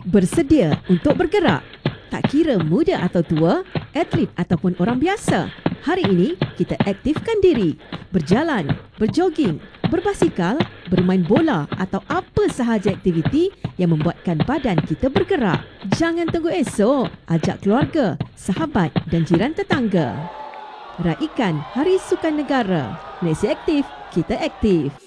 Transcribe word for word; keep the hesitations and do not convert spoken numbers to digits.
Bersedia untuk bergerak? Tak kira muda atau tua, atlet ataupun orang biasa. Hari ini, kita aktifkan diri. Berjalan, berjoging, berbasikal, bermain bola atau apa sahaja aktiviti yang membuatkan badan kita bergerak. Jangan tunggu esok. Ajak keluarga, sahabat dan jiran tetangga. Raikan Hari Sukan Negara. Malaysia Aktif, kita aktif.